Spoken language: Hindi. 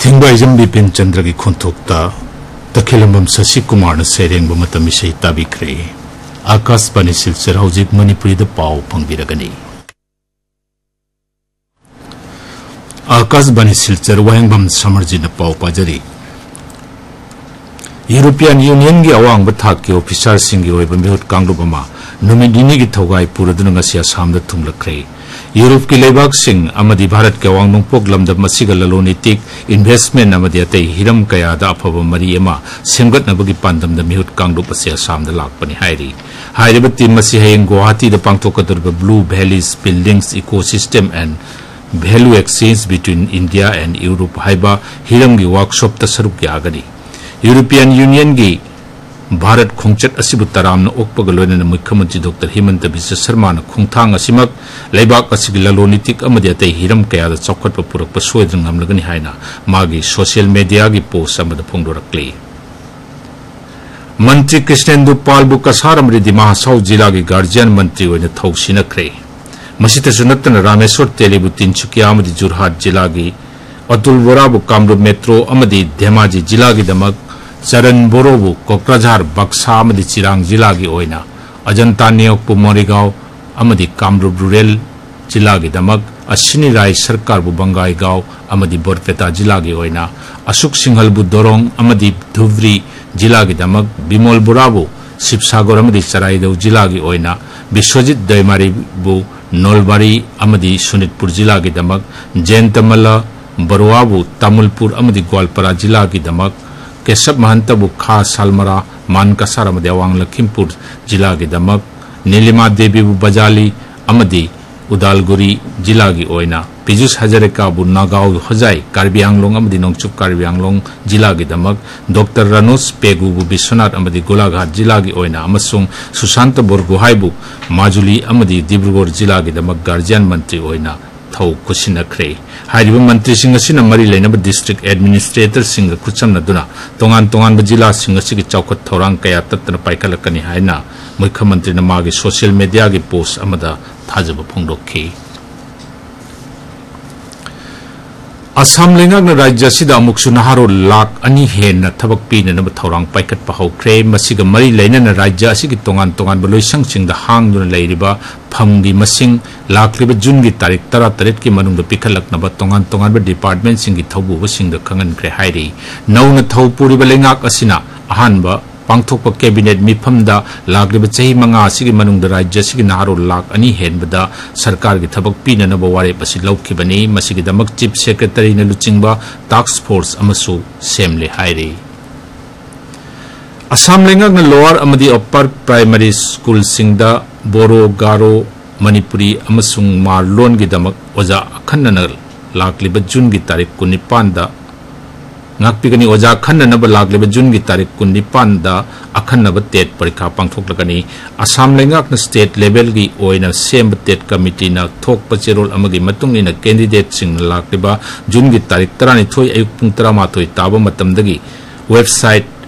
थिंबाइजम बिपिन चंद्र की खुंथोक्ता तखिलंबम शशि कुमार सेरेंग बमतम इसे ताबिक्रे आकाशवाणी सिलसिला हौजिक मणिपुरी पाव फंगबिरगनी आकाशवाणी सिलसिला वायंगबम समरजिन पाव पाजरी यूरोपियन यूनियन की अवांग थाक के ऑफिसर सिंह मिहुत कांग्रुप नुमित की थौगाई पूरदुना असम थुंगलख्रे यूरोप की लेबाक भारत के अवांग नोंपोक लमदम ललोनीतिक इन्वेस्टमेंट अतई हिरम कयाद अफब मरी सेमगटनबगी पांदम मिहुत कांग्रुप Assam लापनी team हयेंग Guwahati पांथोकदौरिबा blue valleys buildings ecosystem and value exchange between India and Europe Hiram की वर्कशॉप सरुक यागनी यूरोपियन यूनियन की भारत खोंचत असिबु तरामना ओकपग लोइना मुख्यमंत्री डॉक्टर हेमंत बिश्व शर्मा खोंथांग असिमक लेबाक असिगी ललोनीतिक अमदि अतै हिरम कयादा चौखटप पुरकप सोइद्रं नमलगनि हाइना मागी सोशल मीडिया की पोस्ट अमद फोंदोरक्ले मंत्री कृष्णेंदु पालबु कसार अमदि दिमा हसाउ जिला की गार्जियन मंत्री ओइना थौसिनख्रे मसितसु नत्तन रामेश्वर तेलीबु तिनसुकिया अमदि जोरहाट जिला की अतुल बोराबु कामरूप मेट्रो अमदि धेमाजी जिला की दमक चरण बोरोबु कोकराझार बक्सा अमदि चिरांग जिला की ओइना अजंता नियोगपु मोरीगांव अमदि कामरूप रूरल जिला की दमक अश्विनी राय सरकार बु बंगाई गांव अमदि बोरपेटा जिला की ओइना अशोक सिंहलबु दोरोंग अमदि धुबरी जिला की दमक बिमोल बुराबु शिवसागर अमदि चराइदेउ जिला की ओइना विश्वजित दैमारीबु नोलबारी अमदि सोनितपुर जिला की दमक जयंतमल बरुआबु तामुलपुर अमदि ग्वालपारा जिला की दमक केशव महंतबु खा सालमरा मानकसार अमदि अवांग लखीमपुर जिला की दमक नीलिमा देवीबु बजाली अमदि उदालगुरी जिला की ओइना पीयूष हजारिकाबु नागाव हजाई कार्बी आंगलोंग अमदि नोंगचुप कार्बी आंगलोंग जिला की दमक डॉक्टर रनोज पेगुबु विश्वनाथ अमदि गोलाघाट जिला की ओइना अमसुंग सुशांत बोरगुहाईबु माजुली अमदि दिब्रुगढ़ जिला की दमक गार्जियन मंत्री ओइना थौ कुसिनख्रे हाइरिबा मंत्री सिंह असिना मरी लेनब डिस्ट्रिक्ट एडमिनिस्ट्रेटर सिंह खुचमनदुना तोंगान तोंगान जिला सिंह असिगी चौखट थौरांग कया तत्तन पाइखलकनी हाइना मुख्यमंत्री मागी सोशल मीडिया की पोस्ट अमदा थाजब फोंदोखी असम लेंगागना राज्य असिदा अमुक्सु नहारो लाख अनि हेन थबक पीननब थौरांग पाइखटपा हौख्रे मसिगा मरी लेनना राज्य असिगी तोंगान तोंगान लोइसंगसिंगदा हांगदुना लेरिबा फमगी मसिंग लाखलिबा जून की तारीख 13 की मनुंग पिखलकनब तोंगान तोंगान डिपार्टमेंट सिंगी थौबुबसिंग खंगनख्रे हाइरि नौना थौपुरिबा लेंगाक असिना अहानबा पांथोकपा कैबिनेट मिफमदा लाखलिबा चही 5 असिगी मनुंग राज्य असिगी नहारो लाख अनि हेनबदा सरकार की थबक पीननब वारेप असि लौखिबनी मसिगी दमक चीफ सेक्रेटरी न लुचिंगबा task force अमसु सेमले हाइरि Assam लेंगाक lower अमदि upper primary school सिंगदा बोरो गारो मणिपुरी अमसुंग मारलोन की दमक ओजा अखन्नन लाखलिबा जून की तारीख 19 नागपिगनी ओजा खन्ननब लाखलिबा जून की तारीख 19 अखन्नब टेट परीक्षा पांथोकलगनी असम लेंगाक स्टेट लेवल की ओइना सेम टेट कमिटी ना थोकपा चेरोल अमगी मतुंग इन कैंडिडेट सिंग लाखलिबा जून की तारीख 12 अयुक पुंग 13 ताबा मतमदगी वेबसाइट